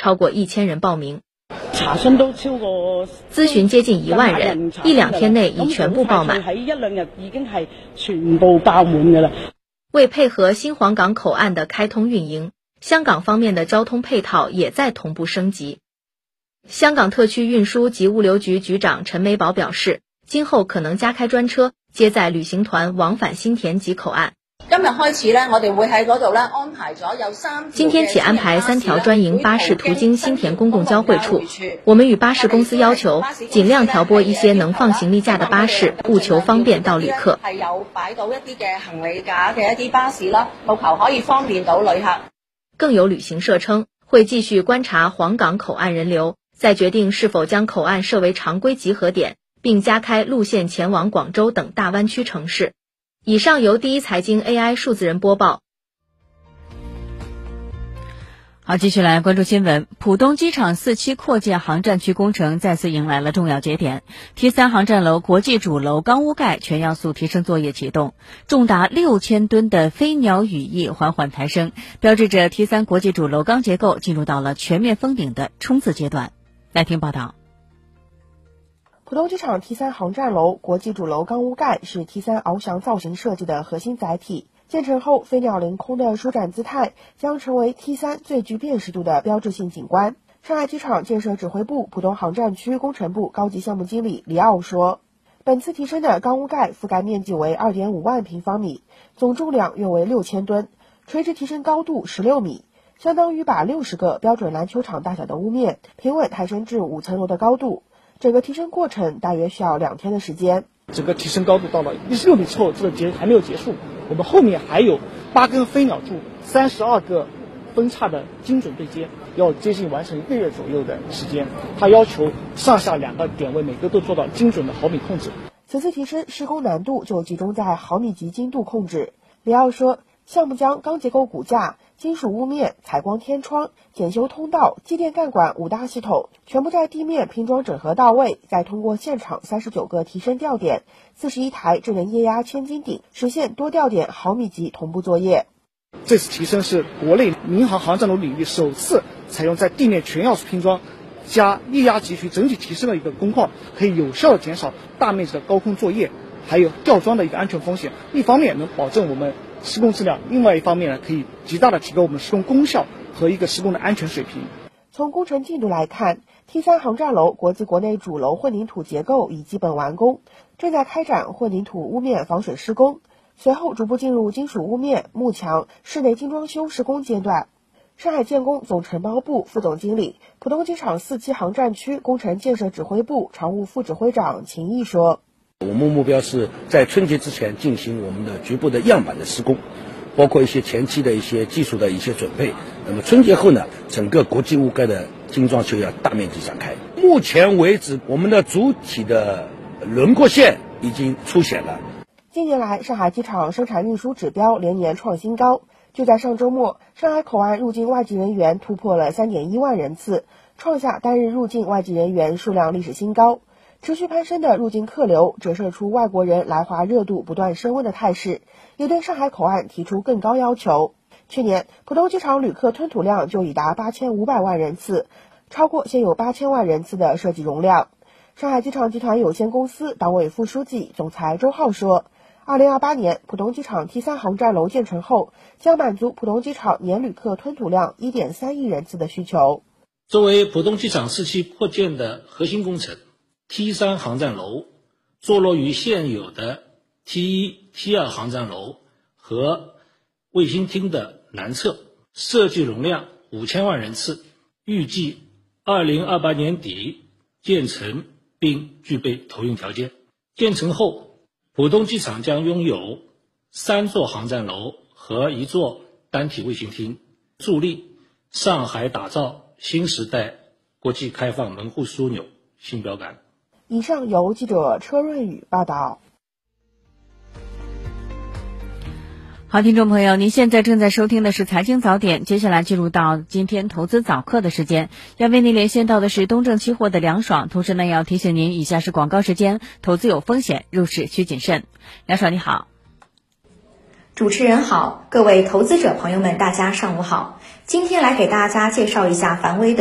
超過1000人報名。 查詢都超過諮詢接近1萬人，1-2天內已全部爆滿。 喺1-2日已經係全部爆滿㗎啦。 為配合新皇崗口岸的開通運營，香港方面的交通配套也在同步升級。香港特區運輸及物流局局長陳美寶表示，今後可能加開專車接載旅行團往返新田及口岸。 今日開始呢，我哋會喺嗰度呢安排咗有今天起安排3條專營巴士途經新田公共交匯處。我們與巴士公司要求，盡量調撥一些能放行李架的巴士，務求方便到旅客。 係有擺到一啲嘅行李架嘅一啲巴士啦，務求可以方便到旅客。 更有旅行社稱，會繼續觀察皇崗口岸人流，再決定是否將口岸設為常規集合點，並加開路線前往廣州等大灣區城市。以上由第一財經 AI 數字人播報。 好，繼續來關注新聞。浦東機場4期擴建航站區工程再次迎來了重要節點。T3 航站樓國際主樓鋼屋蓋全要素提升作業啟動，重達6000噸的飛鳥羽翼緩緩抬升，標誌着 T3 國際主樓鋼結構進入到了全面封頂的衝刺階段。來聽報道。 浦東機場 T3 航站樓國際主樓鋼屋蓋是 T3 翱翔造型設計的核心載體。建成後，飛鳥凌空的舒展姿態將成為 T3 最具辨識度的標誌性景觀。上海機場建設指揮部浦東航站區工程部高級項目經理李奧說，本次提升的鋼屋蓋覆蓋面積為 2.5 萬平方米，總重量約為6000噸，垂直提升高度16米，相當於把60個標準籃球場大小的屋面平穩抬升至5層樓的高度。整個提升過程大約需要2天的時間。 整個提升高度到了16米之後，這個節還沒有結束，我們後面還有8根飛鳥柱，32個分叉的精準對接，要接近完成1個月左右的時間。它要求上下2個點位每個都做到精準的毫米控制。 此次提升施工難度就集中在毫米級精度控制。李奧說，項目將鋼結構骨架、金屬屋面、採光天窗、檢修通道、機電幹管5大系統全部在地面拼裝整合到位，再通過現場39個提升吊點、41台智能液壓千斤頂，實現多吊點毫米級同步作業。 這次提升是國內民航航站樓領域首次採用在地面全要素拼裝加液壓集群整體提升的一個工況，可以有效地減少大面積的高空作業還有吊裝的一個安全風險。一方面能保證我們施工質量，另外一方面呢，可以極大的提高我們施工功效和一個施工的安全水平。 從工程進度來看， T3 航站樓國際國內主樓混凝土結構已基本完工，正在開展混凝土屋面防水施工，隨後逐步進入金屬屋面、幕牆、室內精裝修施工階段。上海建工總承包部副總經理、浦東機場4期航站區工程建設指揮部常務副指揮長秦毅說， 我們目標是在春節之前進行我們的局部的樣板的施工，包括一些前期的一些技術的一些準備。那麼春節後呢，整個國際屋蓋的精裝修要大面積展開。目前為止，我們的主體的輪廓線已經出現了。 近年來，上海機場生產運輸指標連年創新高。就在上周末，上海口岸入境外籍人員突破了 3.1 萬人次，創下單日入境外籍人員數量歷史新高。持續攀升的入境客流折射出外國人來華熱度不斷升溫的態勢，也對上海口岸提出更高要求。去年，浦東機場旅客吞吐量就已達8500萬人次，超過現有8000萬人次的設計容量。上海機場集團有限公司黨委副書記、總裁周浩說，2028年浦東機場 T3 航站樓建成後，將滿足浦東機場年旅客吞吐量 1.3 億人次的需求。 作為浦東機場4期擴建的核心工程， T3 航站樓坐落於現有的 T1、T2 航站樓和衛星廳的南側，設計容量5000萬人次，預計2028年底建成並具備投運條件。建成後，浦東機場將擁有3座航站樓和1座單體衛星廳，助力上海打造新時代國際開放門戶樞紐新標杆。 以上由記者車潤宇報道。 好，聽眾朋友，您現在正在收聽的是財經早點，接下來進入到今天投資早課的時間，要為您連線到的是東證期貨的梁爽，同時呢要提醒您以下是廣告時間，投資有風險，入市需謹慎。梁爽你好。 主持人好，各位投資者朋友們大家上午好，今天來給大家介紹一下梵威的